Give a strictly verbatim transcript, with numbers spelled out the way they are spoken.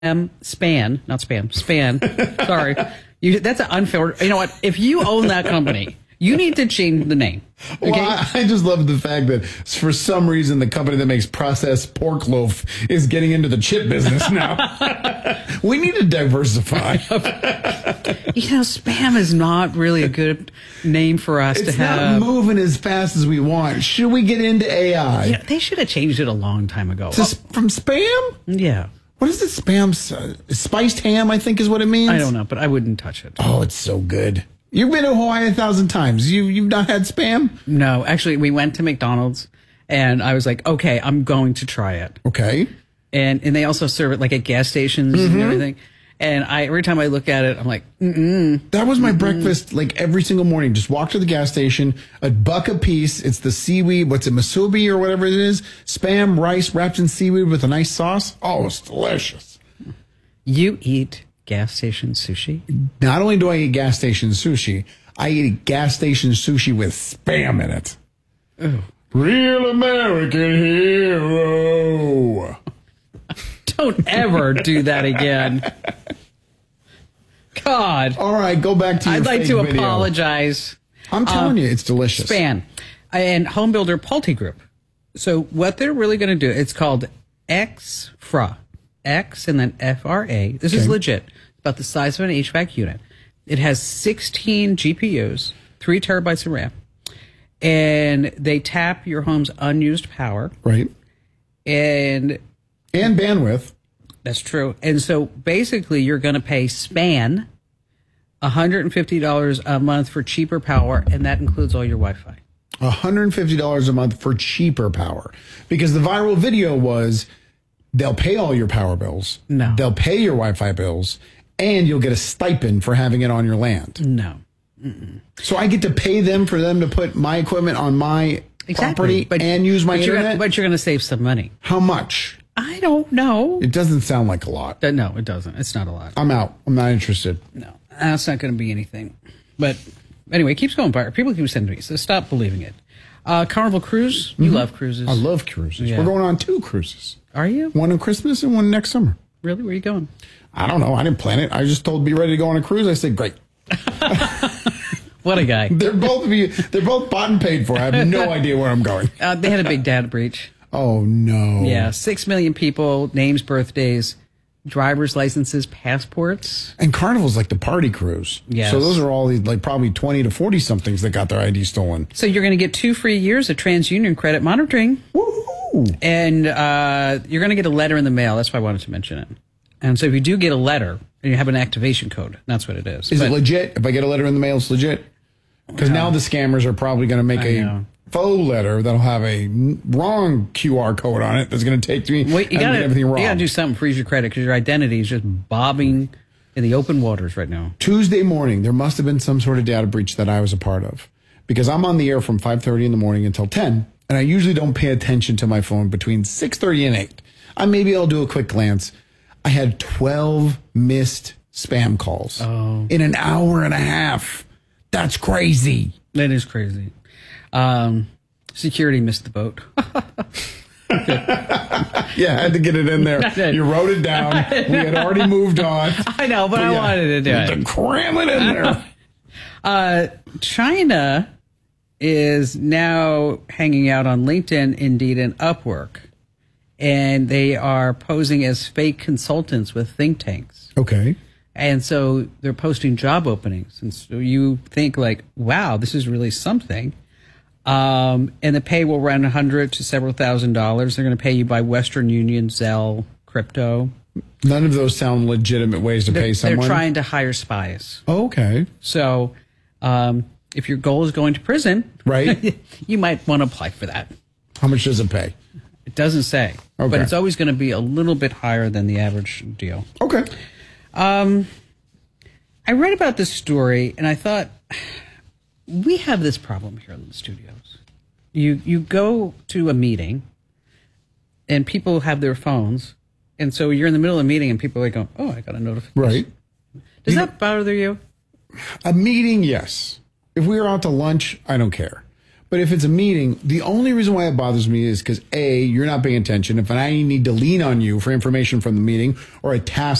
Span, not spam, Span. Sorry. You, that's an unfair. You know what? If you own that company, you need to change the name. Okay? Well, I, I just love the fact that for some reason the company that makes processed pork loaf is getting into the chip business now. We need to diversify. You know, Spam is not really a good name for us It's to have. not moving as fast as we want. Should we get into A I? Yeah, they should have changed it a long time ago. To, from spam? Yeah. What is it? Spam? Uh, spiced ham, I think is what it means. I don't know, but I wouldn't touch it. Oh, it's so good. You've been to Hawaii a thousand times. You, you've not had spam? No, actually, we went to McDonald's, and I was like, okay, I'm going to try it. Okay. And and they also serve it like at gas stations Mm-hmm. and everything. And I every time I look at it, I'm like, mm-mm. That was my breakfast, like every single morning. Just walk to the gas station, a buck a piece. It's the seaweed, what's it, musubi or whatever it is. Spam, rice wrapped in seaweed with a nice sauce. Oh, it's delicious. You eat gas station sushi? Not only do I eat gas station sushi, I eat gas station sushi with spam in it. Ooh. Real American hero. Don't ever do that again. God. All right, go back to your I'd like fake to video. apologize. I'm telling Uh, you, it's delicious. Span and home builder Pulte Group. So what they're really going to do, it's called X F R A. X and then F R A. This is Okay. legit. It's about the size of an H V A C unit. It has sixteen G P Us, three terabytes of RAM, and they tap your home's unused power. Right. And And bandwidth. that's true. And so basically, you're going to pay Span one hundred fifty dollars a month for cheaper power, and that includes all your Wi-Fi. one hundred fifty dollars a month for cheaper power. Because the viral video was they'll pay all your power bills. No. They'll pay your Wi-Fi bills, and you'll get a stipend for having it on your land. No. So I get to pay them for them to put my equipment on my property and use my but you're internet? gonna, but you're going to save some money. How much? I don't know. It doesn't sound like a lot. Uh, No, it doesn't. It's not a lot. I'm out. I'm not interested. No, that's not going to be anything. But anyway, it keeps going by. People keep sending me, so stop believing it. Uh, Carnival Cruise. You love cruises. I love cruises. Yeah. We're going on two cruises. Are you? One on Christmas and one next summer. Really? Where are you going? I don't know. I didn't plan it. I just told be ready to go on a cruise. I said, great. What a guy. They're both they're both bought and paid for. I have no idea where I'm going. Uh, they had a big data breach. Oh no. Yeah, six million people, names, birthdays, driver's licenses, passports. And Carnival's like the party cruise. Yes. So those are all these like probably twenty to forty somethings that got their I D stolen. So you're going to get two free years of TransUnion credit monitoring. Woohoo! And uh, you're going to get a letter in the mail. That's why I wanted to mention it. And so if you do get a letter, and you have an activation code, that's what it is. Is But- it legit? If I get a letter in the mail, it's legit? Because now the scammers are probably going to make I a know. faux letter that'll have a n- wrong Q R code on it that's going to take me Wait, you and gotta, get everything you wrong. gotta do something to freeze your credit because your identity is just bobbing in the open waters right now. Tuesday morning, there must have been some sort of data breach that I was a part of because I'm on the air from five thirty in the morning until ten, and I usually don't pay attention to my phone between six thirty and eight. I maybe I'll do a quick glance. I had twelve missed spam calls Oh. in an hour and a half. That's crazy. That is crazy. Um, security missed the boat. Yeah, I had to get it in there. You wrote it down. We had already moved on. I know, but, I yeah, wanted to do you had it. to cram it in there. Uh, China is now hanging out on LinkedIn, Indeed, and Upwork. And they are posing as fake consultants with think tanks. Okay. And so they're posting job openings. And so you think like, wow, this is really something. Um, and the pay will run a hundred to several thousand dollars. They're going to pay you by Western Union, Zelle, crypto. None of those sound legitimate ways to They're, pay someone. they're trying to hire spies. Oh, okay. So um, if your goal is going to prison, Right. you might want to apply for that. How much does it pay? It doesn't say, Okay. but it's always going to be a little bit higher than the average deal. Okay. Um, I read about this story and I thought, we have this problem here in the studios. You you go to a meeting and people have their phones, and so you're in the middle of a meeting and people are like, oh, I got a notification. Right. Does You that bother you? A meeting, yes. If we were out to lunch, I don't care. But if it's a meeting, the only reason why it bothers me is because A, you're not paying attention. If I need to lean on you for information from the meeting or a task